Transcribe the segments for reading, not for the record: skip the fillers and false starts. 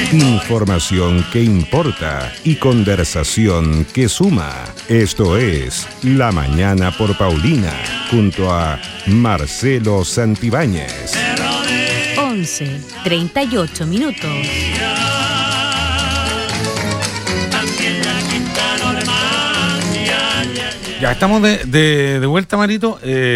Información que importa y conversación que suma. Esto es La Mañana por Paulina, junto a Marcelo Santibáñez. 11:38. Ya estamos de vuelta, Marito.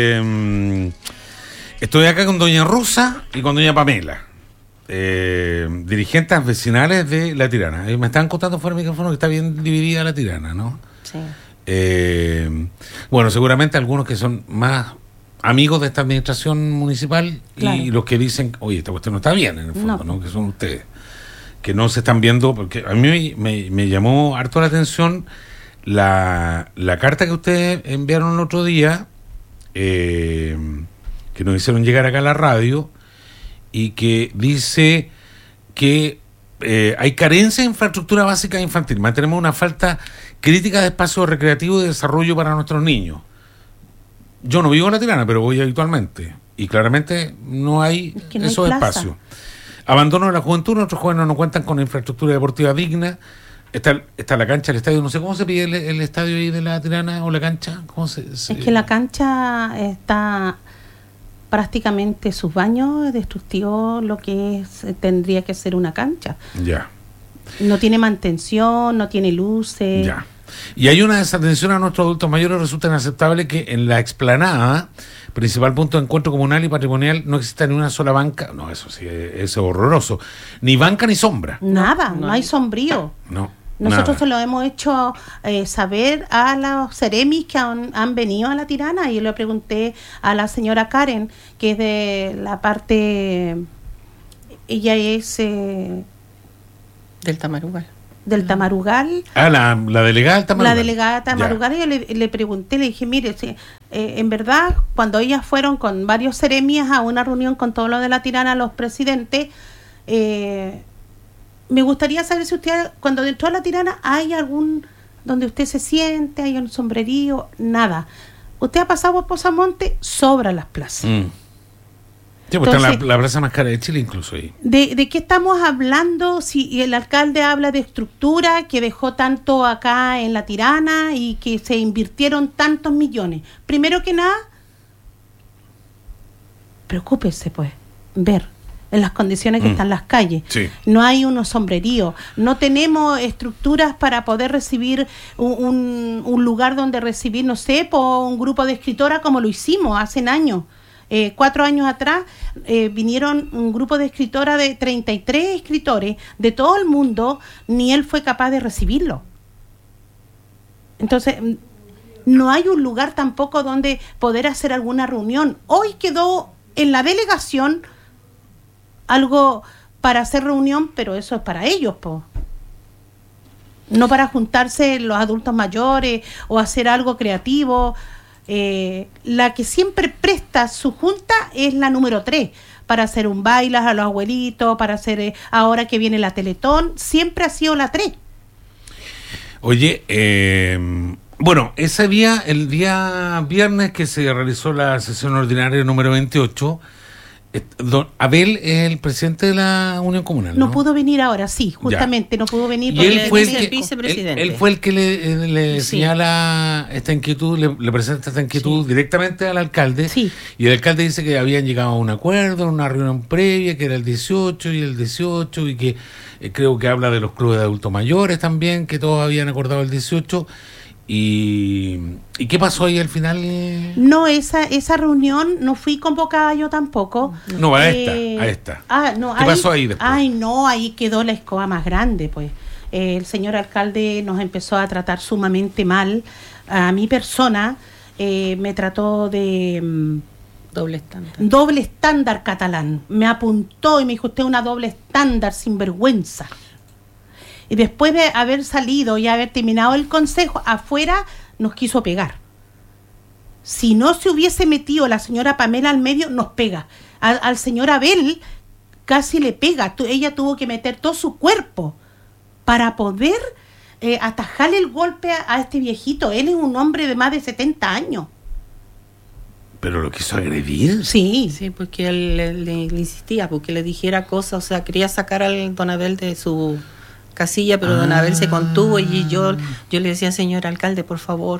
Estoy acá con doña Rosa y con doña Pamela, dirigentes vecinales de La Tirana. Me estaban contando fuera del micrófono que está bien dividida La Tirana, ¿no? Sí. Bueno, seguramente algunos que son más amigos de esta administración municipal, claro, y los que dicen, oye, esta cuestión no está bien, en el fondo, ¿no? Que son ustedes, que no se están viendo, porque a mí me llamó harto la atención la carta que ustedes enviaron el otro día, que nos hicieron llegar acá a la radio, y que dice que hay carencia de infraestructura básica infantil. Tenemos una falta crítica de espacios recreativos y de desarrollo para nuestros niños. Yo no vivo en La Tirana, pero voy habitualmente, y claramente no hay esos espacios. Abandono de la juventud, nuestros jóvenes no cuentan con infraestructura deportiva digna. Está la cancha, el estadio, no sé cómo se pide el estadio ahí de La Tirana, o la cancha, ¿cómo se...? Es que la cancha está prácticamente, sus baños destructivos, lo que tendría que ser una cancha. Ya. No tiene mantención, no tiene luces. Ya. Y hay una desatención a nuestros adultos mayores. Resulta inaceptable que en la explanada, principal punto de encuentro comunal y patrimonial, no exista ni una sola banca. No, eso sí, es horroroso. Ni banca ni sombra. Nada, no hay sombrío. No. Nosotros se lo hemos hecho saber a los seremis que han venido a La Tirana, y yo le pregunté a la señora Karen, que es de la parte, ella es del Tamarugal. Del Tamarugal. La delegada del Tamarugal. La delegada de Tamarugal, y yo le pregunté, le dije, mire, en verdad, cuando ellas fueron con varios seremias a una reunión con todos los de La Tirana, los presidentes, me gustaría saber si usted, cuando entró a La Tirana, hay algún donde usted se siente, hay un sombrerío, nada. Usted ha pasado por Posamonte, sobra las plazas. Sí, pues está la plaza más cara de Chile incluso ahí. ¿De qué estamos hablando? Si el alcalde habla de estructura, que dejó tanto acá en La Tirana y que se invirtieron tantos millones. Primero que nada, preocúpese pues, ver en las condiciones que están las calles. Sí. No hay unos sombreríos, no tenemos estructuras para poder recibir un lugar donde recibir, no sé, por un grupo de escritoras como lo hicimos hace años. 4 años atrás vinieron un grupo de escritoras de 33 escritores de todo el mundo, ni él fue capaz de recibirlo. Entonces, no hay un lugar tampoco donde poder hacer alguna reunión. Hoy quedó en la delegación algo para hacer reunión, pero eso es para ellos, po. No para juntarse los adultos mayores o hacer algo creativo. La que siempre presta su junta es la número 3, para hacer un baile a los abuelitos, para hacer, ahora que viene la Teletón, siempre ha sido la 3. Oye, bueno, ese día, el día viernes que se realizó la sesión ordinaria número 28, don Abel es el presidente de la Unión Comunal, ¿no? No pudo venir ahora, sí, justamente, ya. No pudo venir porque él fue el vicepresidente. Él fue el que le sí. señala esta inquietud, le presenta esta inquietud, sí, directamente al alcalde, sí. Y el alcalde dice que habían llegado a un acuerdo en una reunión previa, que era el 18 y el 18, y que creo que habla de los clubes de adultos mayores también, que todos habían acordado el 18. ¿Y qué pasó ahí al final? No, esa reunión no fui convocada yo tampoco. No, a esta. No, ¿qué pasó ahí después? Ay, no, ahí quedó la escoba más grande, pues. El señor alcalde nos empezó a tratar sumamente mal. A mi persona me trató de... Doble estándar catalán. Me apuntó y me dijo, usted es una doble estándar sinvergüenza. Y después de haber salido y haber terminado el consejo, afuera nos quiso pegar. Si no se hubiese metido la señora Pamela al medio, nos pega. Al señor Abel casi le pega. Ella tuvo que meter todo su cuerpo para poder atajarle el golpe a este viejito. Él es un hombre de más de 70 años. ¿Pero lo quiso agredir? Sí. Sí, porque él le insistía, porque le dijera cosas, o sea, quería sacar al don Abel de su casilla, pero don Abel se contuvo y yo le decía, señor alcalde, por favor.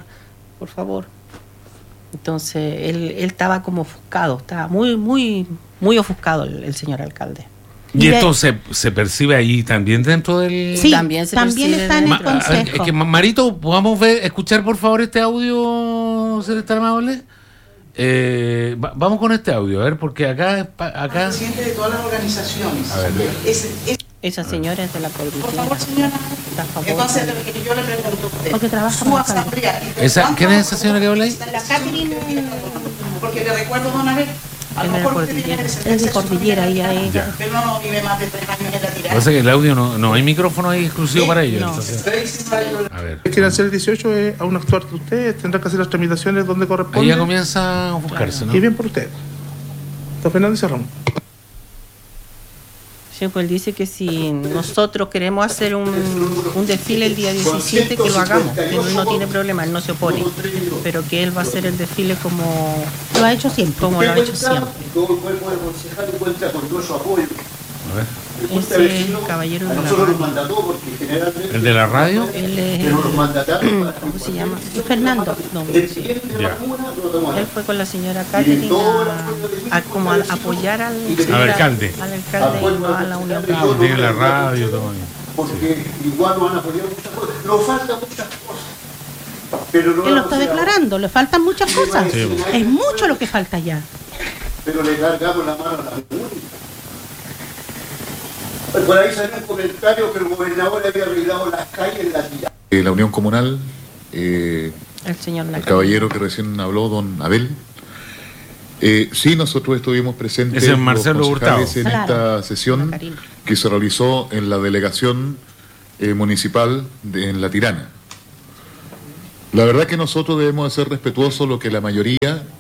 Entonces, él estaba como ofuscado, estaba muy, muy, muy ofuscado el señor alcalde. ¿Y esto se percibe ahí también dentro del...? Sí, también está en el consejo. Es que, Marito, ¿podamos escuchar por favor este audio, ser tan amable? Vamos con este audio, a ver, porque acá... Presidente de todas las organizaciones. A ver. Esa señora es de la cordillera. Por favor, señora. Está a favor. Entonces, yo le pregunto a usted. Porque trabaja su con asamblea. ¿Quién es esa señora que habla ahí? La Catherine. Porque le recuerdo, don Abel. A lo Es de mejor la usted tiene cordillera. Es de cordillera, ella es. Ya. Pero no vive más de 3 años en la Lo que tirada. pasa es que el audio no hay micrófono ahí exclusivo para ellos. No. Entonces, a ver. Quieren hacer el 18, aún actuar de ustedes, tendrán que hacer las tramitaciones donde corresponde. Ahí ya comienza a buscarse, ¿no? Y bien por ustedes. Don Fernández cerramos. Sí, pues él dice que si nosotros queremos hacer un desfile el día 17, que lo hagamos, que él no tiene problema, él no se opone, pero que él va a hacer el desfile como Lo ha hecho siempre. lo ha hecho siempre. Todo el cuerpo de concejal cuenta con todo su apoyo. A ver. Ese es el caballero A de la nosotros nos radio. mandató porque generalmente... ¿El de la radio? Él es Pero nos mandataron para... ¿cómo se llama? Fernando. No, El sí. siguiente Ya. vacuna lo tomamos. Él fue con la señora Catherine a como a apoyar al alcalde. al alcalde y no a la Unión. Ah, tiene la radio, todo ahí. Porque igual nos han apoyado muchas cosas. Nos faltan muchas cosas. Pero no Él lo vamos está a ir a- declarando, le faltan muchas cosas. Sí. Es mucho lo que falta ya. Pero le cargamos la mano a la memoria. Por ahí salió un comentario que el gobernador había arreglado las calles en la tirada. La Unión Comunal, El señor el Nacarino. caballero que recién habló, don Abel. Sí, nosotros estuvimos presentes Ese es Marcelo los concejales Hurtado. en Claro. esta sesión Nacarino. que se realizó en la delegación municipal en La Tirana. La verdad que nosotros debemos de ser respetuosos lo que la mayoría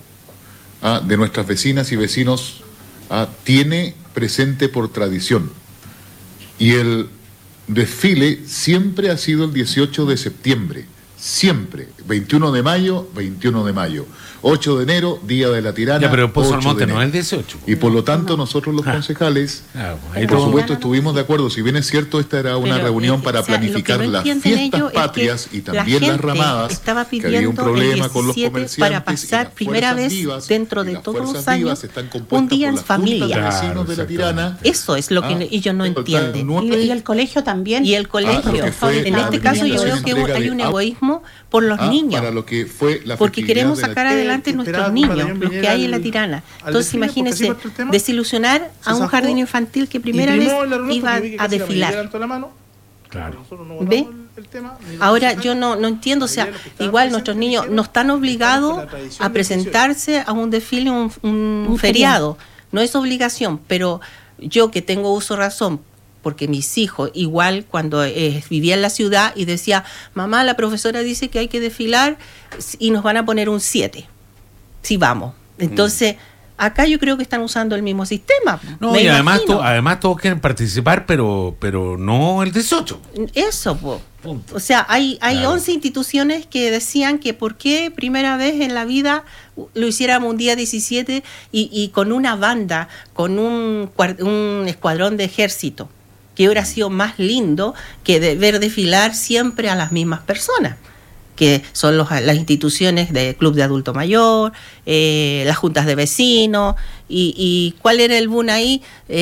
de nuestras vecinas y vecinos tiene presente por tradición. Y el desfile siempre ha sido el 18 de septiembre, siempre, 21 de mayo, 21 de mayo, 8 de enero, Día de la Tirana. Ya, pero Pozo 8 Almonte de no enero. es el 18. Y por lo tanto nosotros los concejales, Ah, pues, ahí por todo. supuesto, estuvimos de acuerdo. Si bien es cierto, esta era una Pero, reunión para o sea, lo que planificar no las entienden fiestas ellos es que patrias y la también las gente ramadas, estaba que había un pidiendo problema el con los 17 comerciantes. para y pasar las primera fuerzas vez vivas, dentro y de las todos fuerzas los años vivas están compuestas un día por en la Junta familia. de Vecinos Claro, de la Tirana. Eso es lo que ellos no entienden. Y el colegio también. Y el colegio. lo que fue En la este caso yo administración creo que entrega hay de un agua egoísmo por los niños. Para lo que fue la Porque festividad queremos de la sacar adelante nuestros niños, los que hay en la Tirana. Entonces desfile, porque así imagínense parte el tema. desilusionar Se a un zafó jardín infantil que primera Y vez primó en la reunión iba porque vi que a casi la mayoría desfilar. levantó la mano. Claro. Nosotros no ¿Ve? votamos el tema, ni los Ahora concejales. yo no entiendo, o sea, igual nuestros niños no están obligados a presentarse a un desfile, un feriado. No es obligación, pero yo que tengo uso de razón, porque mis hijos, igual cuando vivía en la ciudad y decía, mamá, la profesora dice que hay que desfilar y nos van a poner un 7, si vamos. Entonces, acá yo creo que están usando el mismo sistema. No, me y además, imagino. además todos quieren participar, pero no el 18. Eso, po. Punto. O sea, hay Claro. 11 instituciones que decían que por qué primera vez en la vida lo hiciéramos un día 17 y con una banda, con un escuadrón de ejército, que hubiera sido más lindo que ver desfilar siempre a las mismas personas, que son las instituciones de Club de Adulto Mayor, las juntas de vecinos, y ¿cuál era el boom ahí?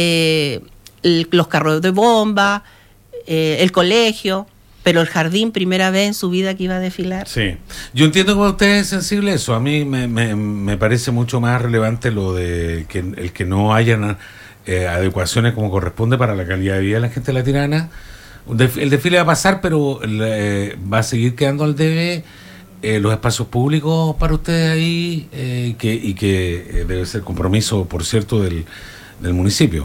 Los carros de bomba, el colegio, pero el jardín, primera vez en su vida que iba a desfilar. Sí, yo entiendo que para usted es sensible eso. A mí me parece mucho más relevante lo de que el que no hayan adecuaciones como corresponde para la calidad de vida de la gente de la Tirana. El desfile va a pasar, pero va a seguir quedando al debe los espacios públicos para ustedes ahí, que debe ser compromiso, por cierto, del municipio.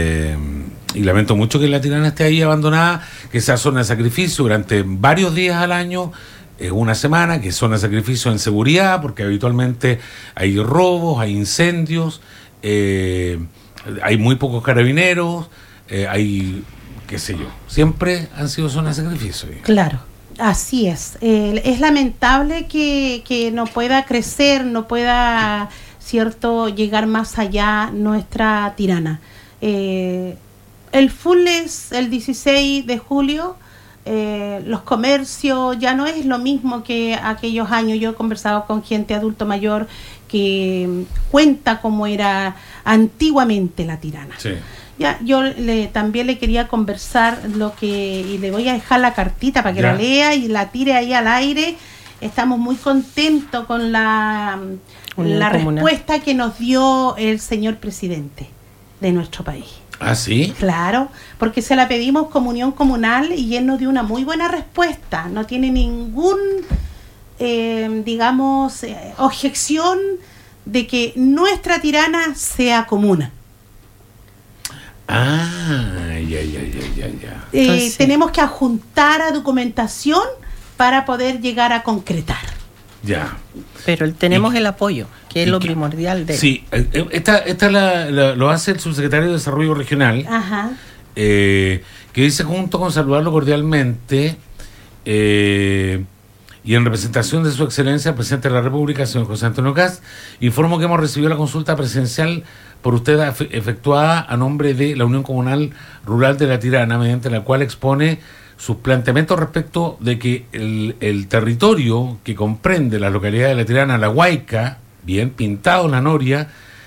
Y lamento mucho que la Tirana esté ahí abandonada, que sea zona de sacrificio durante varios días al año, una semana, que es zona de sacrificio en seguridad, porque habitualmente hay robos, hay incendios, hay muy pocos carabineros, hay, qué sé yo, siempre han sido zonas de sacrificio. Claro, así es. Es lamentable que no pueda crecer, no pueda ¿cierto?, llegar más allá nuestra tirana. El full es el 16 de julio, los comercios ya no es lo mismo que aquellos años. Yo he conversado con gente adulto mayor que cuenta cómo era antiguamente la tirana. Sí. Ya, yo también le quería conversar y le voy a dejar la cartita para que la lea y la tire ahí al aire. Estamos muy contentos con la respuesta que nos dio el señor presidente de nuestro país. ¿Ah, sí? Claro, porque se la pedimos como unión comunal y él nos dio una muy buena respuesta. No tiene ningún, objeción de que nuestra tirana sea comuna. Ah, ya. Entonces, tenemos que adjuntar a documentación para poder llegar a concretar. Ya. Pero tenemos el apoyo, que es lo primordial de él. Sí, esta lo hace el subsecretario de Desarrollo Regional. Ajá. Que dice: junto con saludarlo cordialmente y en representación de su excelencia el presidente de la República, señor José Antonio Kast, informo que hemos recibido la consulta presidencial por usted efectuada a nombre de la Unión Comunal Rural de La Tirana, mediante la cual expone sus planteamientos respecto de que el territorio que comprende la localidad de La Tirana, La Huayca, bien pintado en la noria,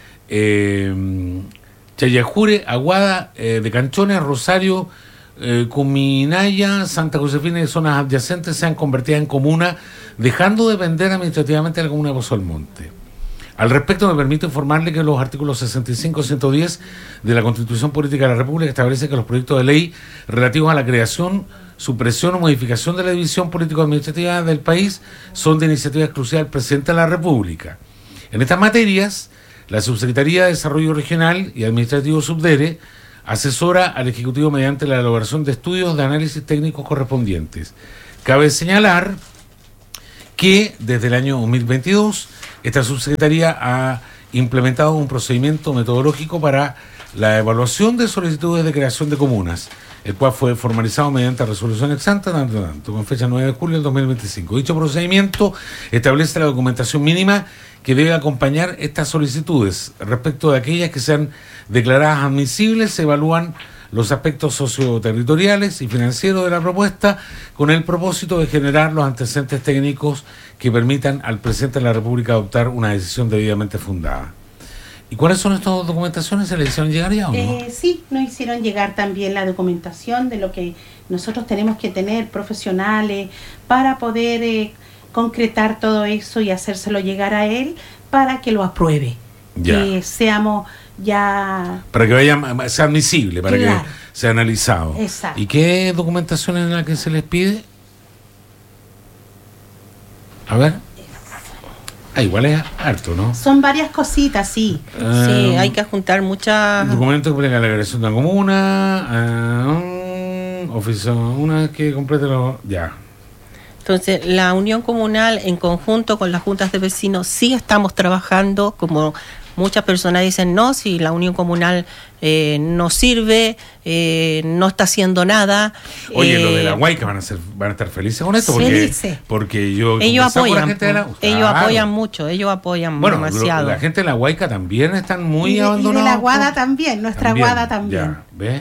Chayajure, Aguada, de Canchones, Rosario, Cuminaya, Santa Josefina y zonas adyacentes sean convertidas en comuna, dejando de depender administrativamente de la comuna de Pozo del Monte. Al respecto, me permito informarle que los artículos 65 y 110 de la Constitución Política de la República establece que los proyectos de ley relativos a la creación, supresión o modificación de la división político-administrativa del país son de iniciativa exclusiva del Presidente de la República. En estas materias, la Subsecretaría de Desarrollo Regional y Administrativo Subdere asesora al Ejecutivo mediante la elaboración de estudios de análisis técnicos correspondientes. Cabe señalar que desde el año 2022 esta subsecretaría ha implementado un procedimiento metodológico para la evaluación de solicitudes de creación de comunas, el cual fue formalizado mediante resolución ex ante, con fecha 9 de julio del 2025. Dicho procedimiento establece la documentación mínima que debe acompañar estas solicitudes. Respecto de aquellas que sean declaradas admisibles, se evalúan los aspectos socioterritoriales y financieros de la propuesta con el propósito de generar los antecedentes técnicos que permitan al presidente de la República adoptar una decisión debidamente fundada. ¿Y cuáles son estas documentaciones? ¿Se le hicieron llegar ya o no? Sí, nos hicieron llegar también la documentación de lo que nosotros tenemos que tener profesionales para poder concretar todo eso y hacérselo llegar a él para que lo apruebe. Que seamos ya... Para que sea admisible, para que sea analizado. Exacto. ¿Y qué documentación es la que se les pide? A ver. Igual es harto, ¿no? Son varias cositas, sí. Sí, hay que juntar muchas... Documentos que implican la creación de la comuna, oficio, una vez que complete los... Ya. Entonces, la Unión Comunal, en conjunto con las juntas de vecinos, sí estamos trabajando, como muchas personas dicen, no, si la Unión Comunal no sirve, no está haciendo nada. Oye, lo de la Huayca van a estar felices con esto, porque ellos apoyan, apoyan mucho, ellos apoyan demasiado. La gente de la Huayca también están muy abandonados. Y de la Guada también, nuestra Guada también. Ya, ¿ves?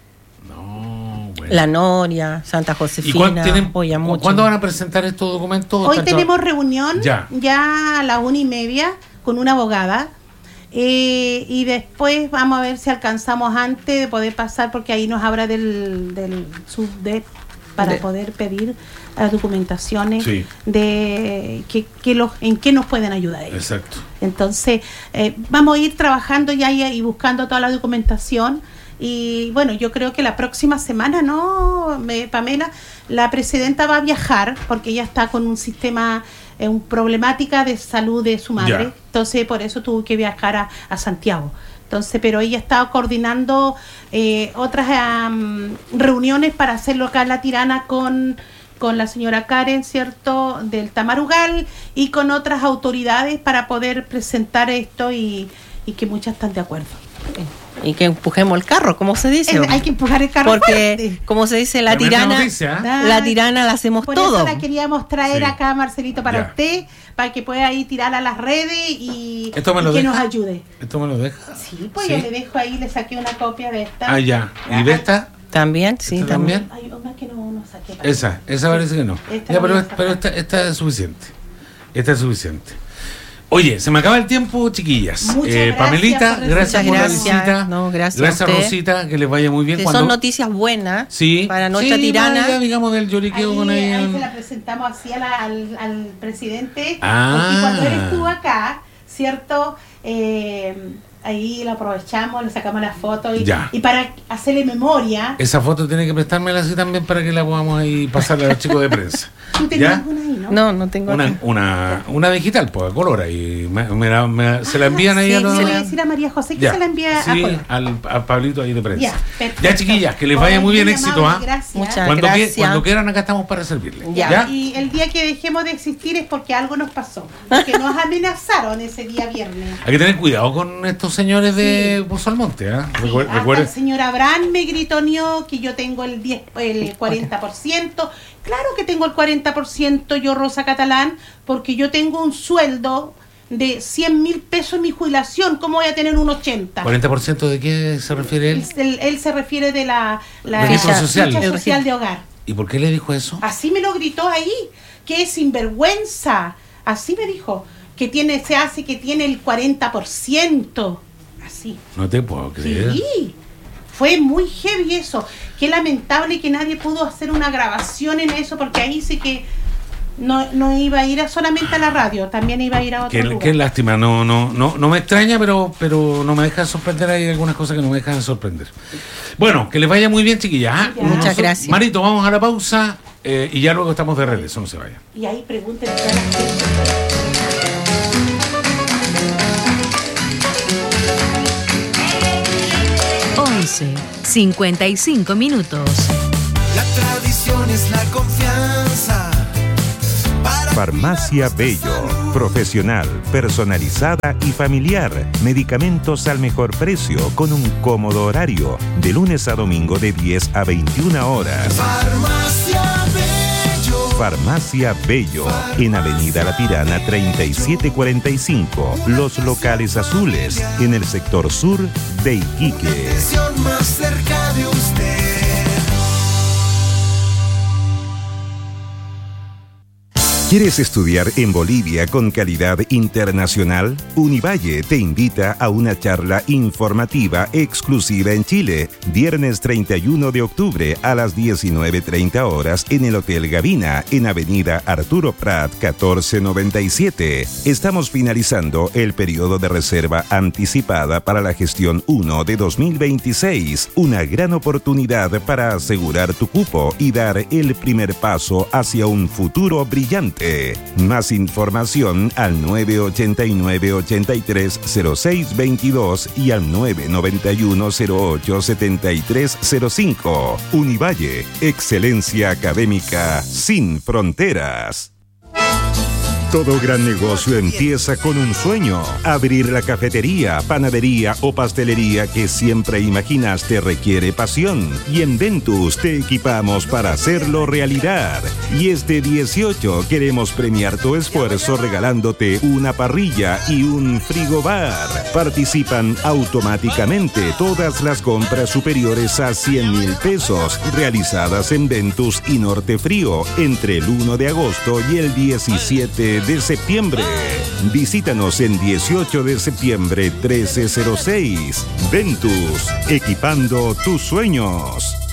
La Noria, Santa Josefina, apoyan mucho. ¿Cuándo van a presentar estos documentos? Hoy tenemos reunión ya a las 1:30 con una abogada y después vamos a ver si alcanzamos antes de poder pasar, porque ahí nos habla del subde para poder pedir las documentaciones de en qué nos pueden ayudar ellos. Exacto. Entonces vamos a ir trabajando ya y buscando toda la documentación. Y bueno, yo creo que la próxima semana, Pamela, la presidenta va a viajar porque ella está con un sistema, problemática de salud de su madre. Entonces por eso tuvo que viajar a Santiago. Entonces, pero ella estaba coordinando otras reuniones para hacerlo acá en La Tirana con la señora Karen, ¿cierto?, del Tamarugal, y con otras autoridades para poder presentar esto y que muchas están de acuerdo. Y que empujemos el carro, ¿cómo se dice? Hay que empujar el carro porque, fuerte. como se dice, la tirana la hacemos por todo. Por eso la queríamos traer acá, Marcelito, para usted, para que pueda ir tirar a las redes y que nos ayude. ¿Esto me lo deja? Sí, pues yo le dejo ahí, le saqué una copia de esta. Ah, ya. ¿Y de esta? También, sí, también. Hay una que no saqué. Esa parece que no. Ya, pero esta es suficiente. Esta es suficiente. Oye, se me acaba el tiempo, chiquillas. Pamelita, gracias por la visita. No, gracias a Rosita, que les vaya muy bien. Son noticias buenas para nuestra tirana. Ya, digamos, del lloriqueo con ella. Ahí se la presentamos así al presidente. Porque cuando él estuvo acá, ¿cierto? Ahí la aprovechamos, le sacamos la foto y para hacerle memoria. Esa foto tiene que prestármela así también para que la podamos ahí pasarle a los chicos de prensa. ¿Tú tenías una ahí, no? No tengo una digital, pues, a color ahí. Se la envían ahí a los... Le voy a decir a María José que se la envía a color. Al Pablito ahí de prensa. Ya, chiquillas, que les vaya muy bien, éxito. Gracias. Muchas gracias. Cuando quieran, acá estamos para servirles. ¿Ya? Y el día que dejemos de existir es porque algo nos pasó. Porque nos amenazaron ese día viernes. Hay que tener cuidado con estos señores de Pozo Almonte. Recuerda. El señor Abraham me gritoneó que yo tengo el 40%. Claro que tengo el 40% yo, Rosa Catalán, porque yo tengo un sueldo de 100.000 pesos en mi jubilación. ¿Cómo voy a tener un 80%? ¿40% de qué se refiere él? Él se refiere de la ficha social de hogar. ¿Y por qué le dijo eso? Así me lo gritó ahí, que es sinvergüenza. Así me dijo, que tiene el 40%. Así. No te puedo creer. Sí. Fue muy heavy eso. Qué lamentable que nadie pudo hacer una grabación en eso, porque ahí sí que no iba a ir solamente a la radio, también iba a ir a otro lugar. Qué lástima, no me extraña, pero no me deja de sorprender. Hay algunas cosas que no me dejan de sorprender. Bueno, que les vaya muy bien, chiquillas. Muchas gracias. Marito, vamos a la pausa y ya luego estamos de regreso, no se vayan. Y ahí pregúntenle a la gente. 55 minutos. La tradición es la confianza. Farmacia Bello, profesional, personalizada y familiar. Medicamentos al mejor precio con un cómodo horario, de lunes a domingo de 10 a 21 horas. Farmacia Bello. Farmacia Bello, en Avenida La Tirana 3745, Los Locales Azules, en el sector sur de Iquique. Más cerca de usted. ¿Quieres estudiar en Bolivia con calidad internacional? Univalle te invita a una charla informativa exclusiva en Chile, viernes 31 de octubre a las 19:30 horas en el Hotel Gavina, en Avenida Arturo Prat 1497. Estamos finalizando el periodo de reserva anticipada para la gestión 1 de 2026. Una gran oportunidad para asegurar tu cupo y dar el primer paso hacia un futuro brillante. Más información al 989-830622 y al 991-087305. Univalle, excelencia académica sin fronteras. Todo gran negocio empieza con un sueño. Abrir la cafetería, panadería o pastelería que siempre imaginaste requiere pasión. Y en Ventus te equipamos para hacerlo realidad. Y este 18 queremos premiar tu esfuerzo regalándote una parrilla y un frigobar. Participan automáticamente todas las compras superiores a 100.000 pesos realizadas en Ventus y Norte Frío entre el 1 de agosto y el 17 de septiembre. Visítanos en 18 de septiembre 1306. Ventus, equipando tus sueños.